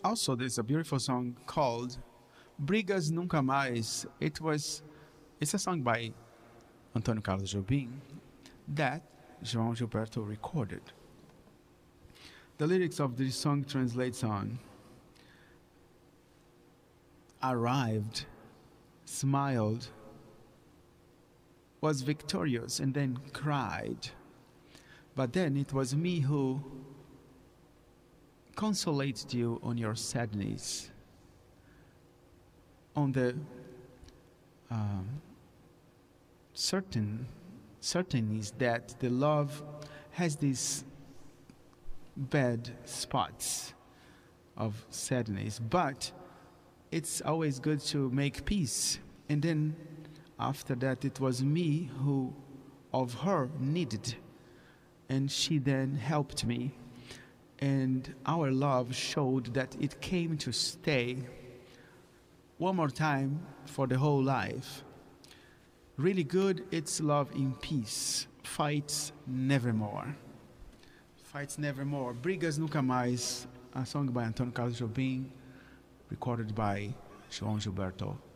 Also, there's a beautiful song called Brigas Nunca Mais. It's a song by Antônio Carlos Jobim that João Gilberto recorded. The lyrics of this song translates on: arrived, smiled, was victorious, and then cried. But then it was me who consolated you on your sadness, on the certain is that the love has these bad spots of sadness, but it's always good to make peace. And then after that, it was me who of her needed, and she then helped me, and our love showed that it came to stay one more time for the whole life. Really good. It's love in peace. Fights nevermore. Fights nevermore. Brigas Nunca Mais, a song by Antônio Carlos Jobim, recorded by João Gilberto.